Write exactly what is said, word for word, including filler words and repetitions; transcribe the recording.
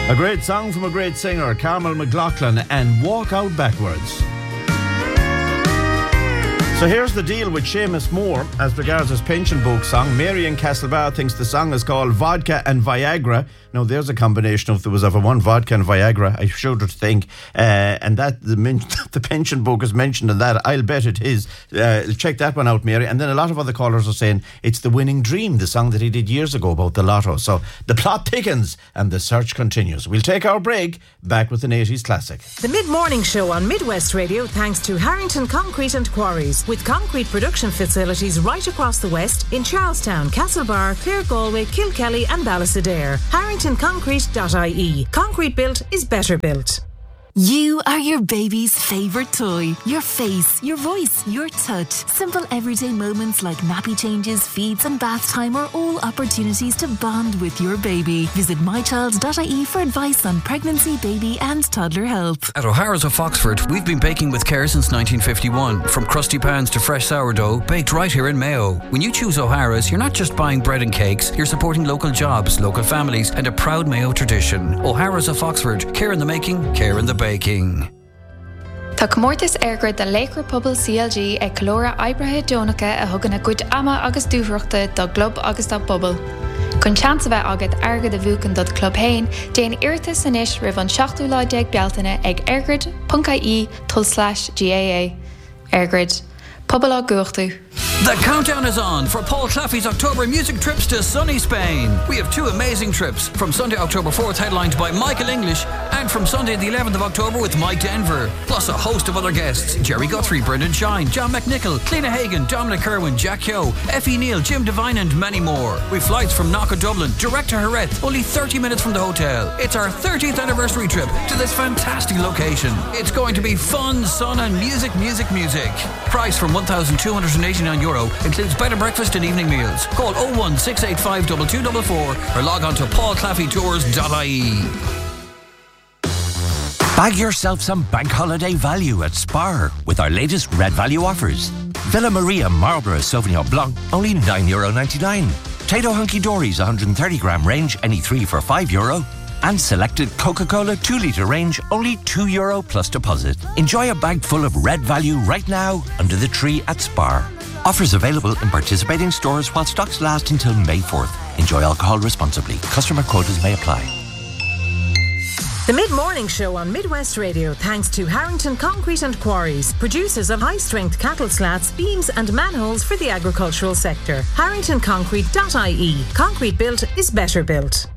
A great song from a great singer, Carmel McLaughlin, and Walk Out Backwards. So here's the deal with Seamus Moore as regards his pension book song. Mary in Castlebar thinks the song is called Vodka and Viagra. Now there's a combination of there was ever one vodka and Viagra, I shudder to think. Uh, and that the, men- the pension book is mentioned in that. I'll bet it is. Uh, check that one out, Mary. And then a lot of other callers are saying it's The Winning Dream, the song that he did years ago about the lotto. So the plot thickens and the search continues. We'll take our break, back with an eighties classic. The Mid-Morning Show on Midwest Radio thanks to Harrington Concrete and Quarries, with concrete production facilities right across the west in Charlestown, Castlebar, Clare Galway, Kilkelly and Ballysadare. harrington concrete dot I E. Concrete built is better built. You are your baby's favourite toy. Your face, your voice, your touch. Simple everyday moments like nappy changes, feeds and bath time are all opportunities to bond with your baby. Visit my child dot I E for advice on pregnancy, baby and toddler health. At O'Hara's of Foxford, we've been baking with care since nineteen fifty-one. From crusty pans to fresh sourdough, baked right here in Mayo. When you choose O'Hara's, you're not just buying bread and cakes, you're supporting local jobs, local families and a proud Mayo tradition. O'Hara's of Foxford, care in the making, care in the baking. Tá comórtas airgrid de Lake Republic C L G ag Calora Ibrahim Donacha a thugan a good ama agus dúthreachta do club agus do bubble. Chun chance bheith agad airgid a bhuacan do club hain, déan irtas inis rih an seachtú lá déag bealtaine ag airgrid dot I E tull slash G A A. Airgrid. Pobal á guachtu. The countdown is on for Paul Claffey's October music trips to sunny Spain. We have two amazing trips, from Sunday October fourth headlined by Michael English and from Sunday the eleventh of October with Mike Denver, plus a host of other guests: Jerry Guthrie, Brendan Shine, John McNichol, Cliona Hagan, Dominic Kerwin, Jack Hyo, Effie Neal, Jim Devine and many more. With flights from Knock Dublin direct to Jerez, only thirty minutes from the hotel. It's our thirtieth anniversary trip to this fantastic location. It's going to be fun, sun and music, music, music. Price from one thousand two hundred eighty-nine euro, includes bed and breakfast and evening meals. Call oh one six eight five two two four four or log on to paul claffey tours dot I E. Bag yourself some bank holiday value at Spar with our latest Red Value offers. Villa Maria Marlborough Sauvignon Blanc, only nine euro ninety-nine. Tato Hunky Dory's one hundred thirty gram range, any three for five euro. And selected Coca-Cola two litre range, only two euro plus deposit. Enjoy a bag full of Red Value right now under the tree at Spar. Offers available in participating stores while stocks last until May fourth. Enjoy alcohol responsibly. Customer quotas may apply. The Mid-Morning Show on Midwest Radio thanks to Harrington Concrete and Quarries, producers of high-strength cattle slats, beams and manholes for the agricultural sector. harrington concrete dot I E. Concrete built is better built.